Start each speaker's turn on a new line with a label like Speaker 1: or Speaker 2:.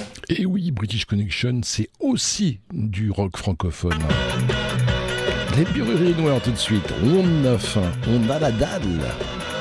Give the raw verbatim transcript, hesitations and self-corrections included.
Speaker 1: Et oui, British Connection, c'est aussi du rock francophone. Les Bururiers Noirs tout de suite, on neuf, on a la dalle.